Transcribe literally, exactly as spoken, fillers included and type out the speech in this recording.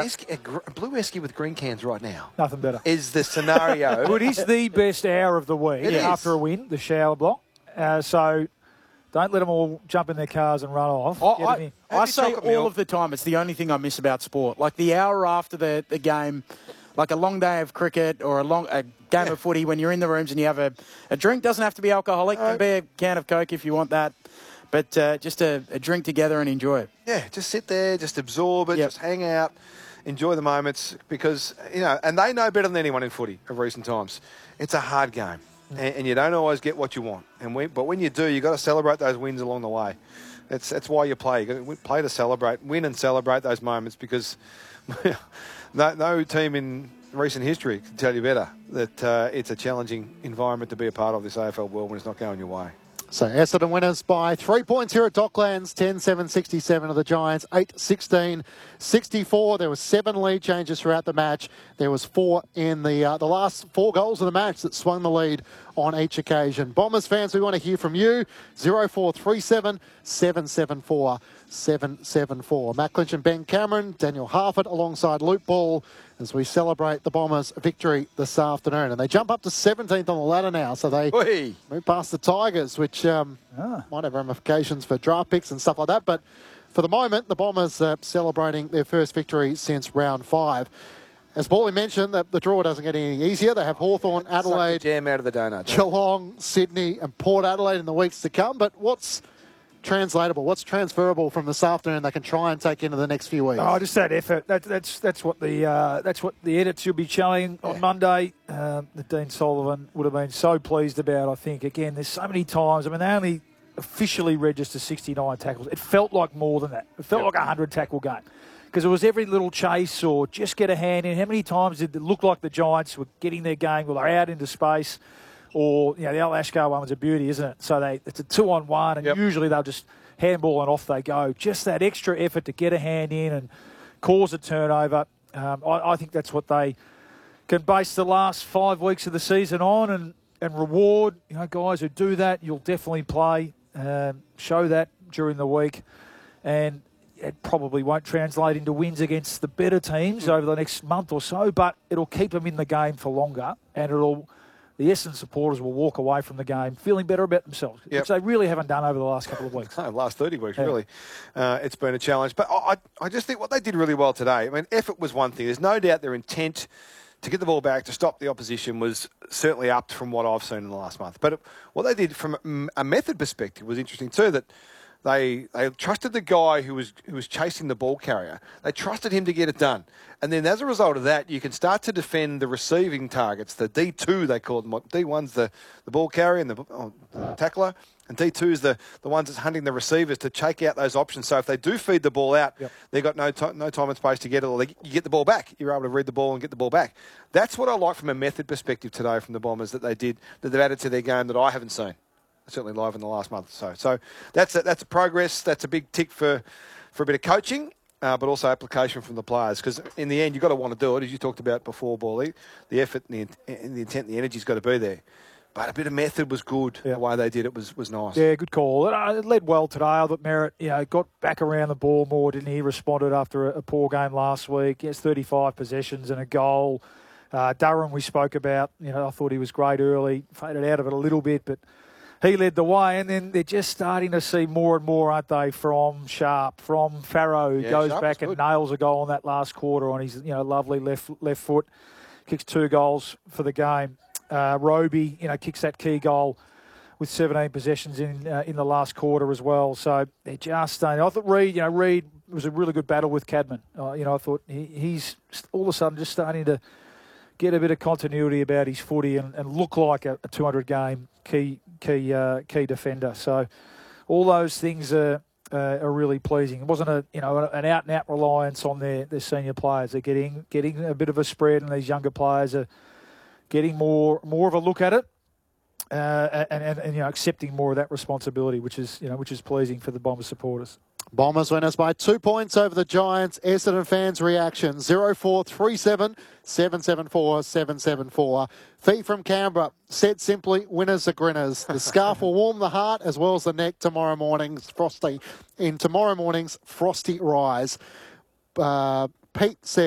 esky, a, gr- a blue esky with green cans right now. Nothing better. Is the scenario. But it is the best hour of the week It after is. a win, the shower block. Uh, so don't let them all jump in their cars and run off. I, Get 'em I, in. I Have your say chocolate all milk. of the time, it's the only thing I miss about sport. Like the hour after the, the game, like a long day of cricket or a long a game Yeah. of footy, when you're in the rooms and you have a, a drink, doesn't have to be alcoholic, No. can be a can of Coke if you want that. But uh, just a, a drink together and enjoy it. Yeah, just sit there, just absorb it, Yep. just hang out, enjoy the moments because, you know, and they know better than anyone in footy of recent times. It's a hard game and, and you don't always get what you want. And we, But when you do, you've got to celebrate those wins along the way. That's, that's why you play. You've got to play to celebrate, win and celebrate those moments because no, no team in recent history can tell you better that uh, it's a challenging environment to be a part of this A F L world when it's not going your way. So Essendon winners by three points here at Docklands, ten seven sixty-seven of the Giants, eight sixteen sixty-four. There were seven lead changes throughout the match. There was four in the uh, the last four goals of the match that swung the lead on each occasion. Bombers fans, we want to hear from you. zero four three seven, seven seven four, seven seven four. Matt Clinch and Ben Cameron, Daniel Harford alongside Luke Ball as we celebrate the Bombers' victory this afternoon. And they jump up to seventeenth on the ladder now, so they Oi. move past the Tigers, which um, Ah. might have ramifications for draft picks and stuff like that. But for the moment, the Bombers are celebrating their first victory since round five. As Paulie mentioned, the, the draw doesn't get any easier. They have Hawthorn, Suck the Adelaide, jam out of the donut. Geelong, Sydney and Port Adelaide in the weeks to come. But what's translatable, what's transferable from this afternoon they can try and take into the next few weeks? Oh, just that effort. That, that's that's what the uh, that's what the edits you'll be showing on Monday. Um, that Dean Sullivan would have been so pleased about. I think again, there's so many times. I mean, they only officially registered sixty-nine tackles. It felt like more than that. It felt Yep. like a hundred tackle game because it was every little chase or just get a hand in. How many times did it look like the Giants were getting their game? Well, they're out into space. Or, you know, the Al Ashkar one was a beauty, isn't it? So they it's a two-on-one, and Yep. usually they'll just handball and off they go. Just that extra effort to get a hand in and cause a turnover. Um, I, I think that's what they can base the last five weeks of the season on and, and reward, you know, guys who do that. You'll definitely play, um, show that during the week. And it probably won't translate into wins against the better teams over the next month or so, but it'll keep them in the game for longer, and it'll... the Essendon supporters will walk away from the game feeling better about themselves, Yep. which they really haven't done over the last couple of weeks. No, last thirty weeks, Yeah. really. Uh, it's been a challenge. But I, I I just think what they did really well today, I mean, effort was one thing. There's no doubt their intent to get the ball back, to stop the opposition was certainly upped from what I've seen in the last month. But what they did from a method perspective was interesting too, that they they trusted the guy who was who was chasing the ball carrier. They trusted him to get it done. And then as a result of that, you can start to defend the receiving targets, the D two they call them. D one's the, the ball carrier and the, oh, the tackler, and D two is the, the ones that's hunting the receivers to take out those options. So if they do feed the ball out, Yep. they've got no, to, no time and space to get it, or they, you get the ball back. You're able to read the ball and get the ball back. That's what I like from a method perspective today from the Bombers that they did, that they've added to their game that I haven't seen. Certainly live in the last month or so. So that's a, that's a progress. That's a big tick for, for a bit of coaching, uh, but also application from the players. Because in the end, you've got to want to do it, as you talked about before, Bally. The effort and the, and the intent and the energy's got to be there. But a bit of method was good. Yeah. The way they did it was, was nice. Yeah, good call. It, uh, it led well today. I thought Merritt, you know, got back around the ball more, didn't he? Responded after a, a poor game last week. Yes, thirty-five possessions and a goal. Uh, Durham, we spoke about. You know, I thought he was great early. Faded out of it a little bit, but he led the way. And then they're just starting to see more and more, aren't they, from Sharp, from Farrow, who Yeah, goes Sharp back was and good. nails a goal in that last quarter on his, you know, lovely left left foot. Kicks two goals for the game. Uh, Roby, you know, kicks that key goal with seventeen possessions in uh, in the last quarter as well. So they're just starting. I thought Reed, you know, Reed was a really good battle with Cadman. Uh, you know, I thought he, he's all of a sudden just starting to get a bit of continuity about his footy and, and look like a, a two hundred game key key uh, key defender. So all those things are uh, are really pleasing. It wasn't a you know an out and out reliance on their, their senior players. They're getting getting a bit of a spread, and these younger players are getting more more of a look at it, uh, and, and, and you know accepting more of that responsibility, which is you know which is pleasing for the Bombers supporters. Bombers winners by two points over the Giants. Essendon fans' reaction, zero four three seven, seven seven four, seven seven four. Fee from Canberra, said simply, winners are grinners. The scarf will warm the heart as well as the neck tomorrow morning's frosty. In tomorrow morning's frosty rise. Uh, Pete said,